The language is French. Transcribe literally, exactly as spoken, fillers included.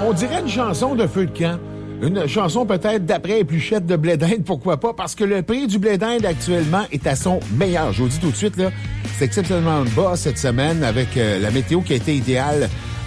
on dirait une chanson de feu de camp. Une chanson peut-être d'après épluchette de blé d'Inde, pourquoi pas, parce que le prix du blé d'Inde actuellement est à son meilleur. Je vous dis tout de suite, là, c'est exceptionnellement bas cette semaine avec euh, la météo qui a été idéale